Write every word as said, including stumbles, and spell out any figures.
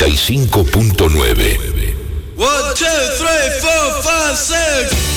noventa y cinco punto nueve. One, two, three, four, five, six.